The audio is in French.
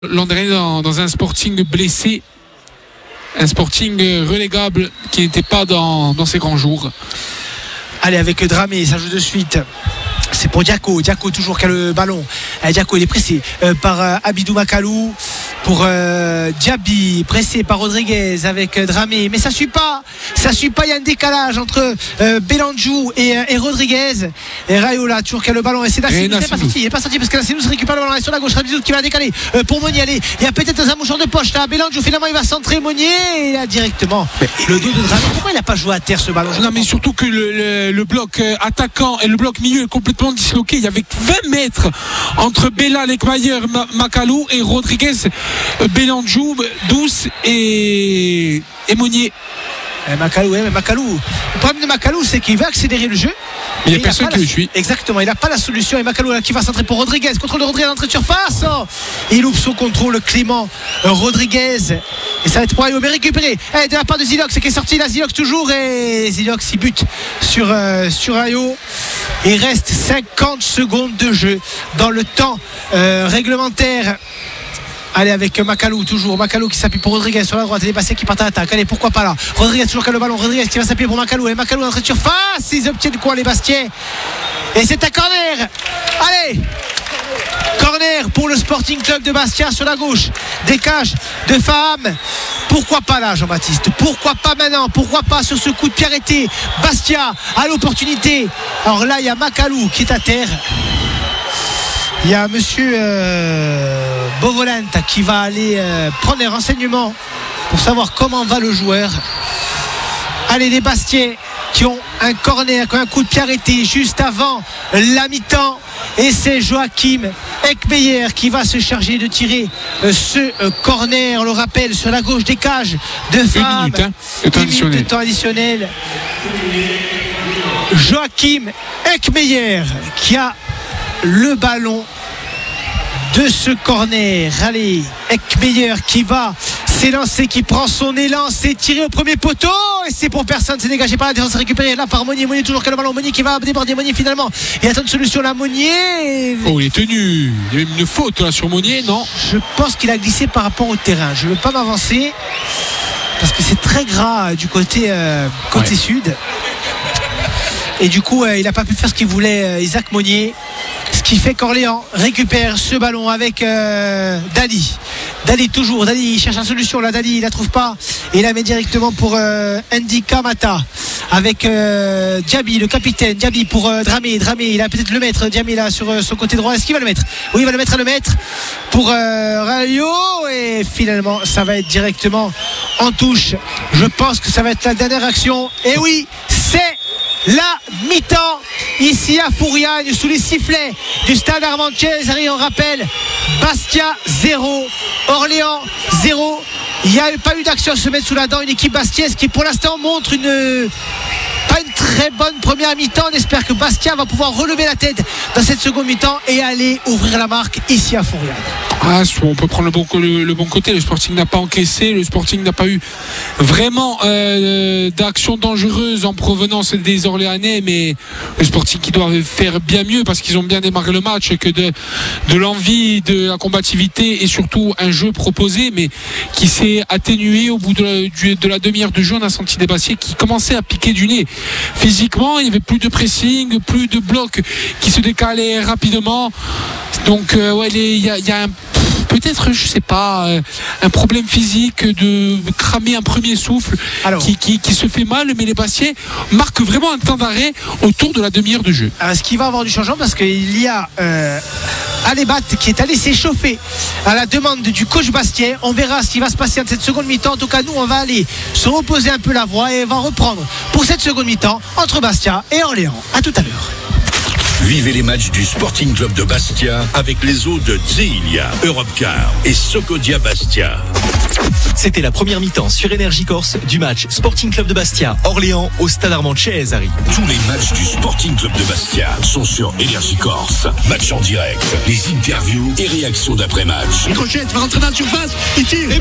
l'an dernier dans un Sporting blessé, un Sporting relégable qui n'était pas dans ses grands jours. Allez, avec Dramé, ça joue de suite. C'est pour Diaco toujours qui a le ballon. Diaco, il est pressé par Abidou Makalou. Pour Diaby, pressé par Rodriguez avec Dramé, mais ça suit pas, il y a un décalage entre Belandjou et Rodriguez. Et Rayola toujours qui a le ballon, et c'est Nassinouz, il n'est pas sorti parce que Nassinouz récupère le ballon sur la gauche. Rabizout qui va décaler pour Monnier. Allez, il y a peut-être un mouchoir de poche là. Belandjou finalement il va centrer Monnier, et là directement le dos de Dramé. Pourquoi il n'a pas joué à terre ce ballon? Non, mais surtout que le bloc attaquant et le bloc milieu est complètement disloqué. Il y avait 20 mètres entre Bella, Lekmayer, Makalou et Rodriguez, Belandjou, Douce et Monnier. Makalou. Le problème de Makalou, c'est qu'il veut accélérer le jeu. Il n'y a personne qui le suit. Exactement, il n'a pas la solution. Et Makalou qui va centrer pour Rodriguez. Contrôle de Rodriguez, entrée de surface. Oh, il loupe son contrôle, Clément Rodriguez. Et ça va être pour Ayo, mais récupéré de la part de Zilox qui est sorti là. Zilox toujours. Et Zilox il bute sur Ayo. Il reste 50 secondes de jeu dans le temps réglementaire. Allez, avec Makalou toujours. Makalou qui s'appuie pour Rodriguez sur la droite. Les Bastiais qui partent à l'attaque. Allez, pourquoi pas là. Rodriguez toujours qui a le ballon. Rodriguez qui va s'appuyer pour Makalou. Et Makalou entrée de surface. Ils obtiennent quoi les Bastiais? Et c'est un corner. Allez, corner pour le Sporting Club de Bastia sur la gauche. Décage de Faham. Pourquoi pas là, Jean-Baptiste? Pourquoi pas maintenant? Pourquoi pas sur ce coup de pied arrêté? Bastia a l'opportunité. Alors là, il y a Makalou qui est à terre. Il y a monsieur Bovolant qui va aller prendre des renseignements pour savoir comment va le joueur. Allez, les Bastiais qui ont un corner, un coup de pied arrêté juste avant la mi-temps. Et c'est Joachim Ekmeyer qui va se charger de tirer ce corner. On le rappelle, sur la gauche des cages de Faham. 1 minute de temps additionnel. Joachim Ekmeyer qui a le ballon de ce corner. Allez, Ekmeyer qui va s'élancer, qui prend son élan, c'est tiré au premier poteau et c'est pour personne, c'est dégagé par la défense, récupéré là par Monnier. Monnier toujours qui a le ballon, Monnier qui va déborder, Monnier finalement il attend une solution là, Monnier. Oh, il est tenu, il y a même une faute là sur Monnier, non? Je pense qu'il a glissé par rapport au terrain. Je ne veux pas m'avancer parce que c'est très gras du côté sud. Et du coup il n'a pas pu faire ce qu'il voulait, Isaac Monnier. Ce qui fait qu'Orléans récupère ce ballon avec Dali. Dali il cherche une solution là. Dali il la trouve pas et il la met directement pour Andy Kamata avec Diaby, le capitaine. Diaby pour Dramé, il va peut-être le mettre. Diaby là sur son côté droit. Est-ce qu'il va le mettre? Oui, il va le mettre pour Rayo, et finalement ça va être directement en touche. Je pense que ça va être la dernière action. Et oui, c'est la mi-temps ici à Fouriagne sous les sifflets du stade Armand Chiesari. On rappelle, Bastia 0, Orléans 0. Il n'y a pas eu d'action à se mettre sous la dent. Une équipe bastiaise qui pour l'instant montre pas une très bonne première mi-temps. On espère que Bastia va pouvoir relever la tête dans cette seconde mi-temps et aller ouvrir la marque ici à Fouriagne. On peut prendre le bon côté. Le Sporting n'a pas encaissé, le Sporting n'a pas eu vraiment d'action dangereuse en provenance des Orléanais, mais le Sporting qui doit faire bien mieux parce qu'ils ont bien démarré le match, que de l'envie, de la combativité et surtout un jeu proposé mais qui s'est atténué au bout de la demi-heure de jeu. On a senti des Bastiais qui commençaient à piquer du nez physiquement. Il n'y avait plus de pressing, plus de blocs qui se décalaient rapidement. Donc il y a peut-être, je sais pas, un problème physique de cramer un premier souffle. Alors, qui se fait mal, mais les Bastiais marquent vraiment un temps d'arrêt autour de la demi-heure de jeu. Ce qui va avoir du changement parce qu'il y a Alébat qui est allé s'échauffer à la demande du coach Bastien. On verra ce qui va se passer dans cette seconde mi-temps. En tout cas, nous on va aller se reposer un peu la voix et on va reprendre pour cette seconde mi-temps entre Bastia et Orléans. À tout à l'heure. Vivez les matchs du Sporting Club de Bastia avec les eaux de Zelia, Europcar et Socodia Bastia. C'était la première mi-temps sur Énergie Corse du match Sporting Club de Bastia Orléans au stade Armand Chiesari. Tous les matchs du Sporting Club de Bastia sont sur Énergie Corse. Match en direct, les interviews et réactions d'après-match. Crochet va rentrer dans la surface, il tire.